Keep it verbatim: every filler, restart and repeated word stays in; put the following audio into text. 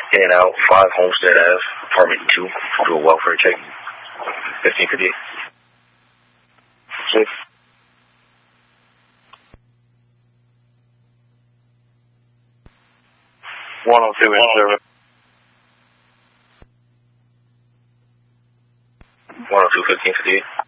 In and out, five Homestead Ave, apartment two, do a welfare check. fifteen fifty. Six. one oh two in service. one oh two, fifteen fifty-eight.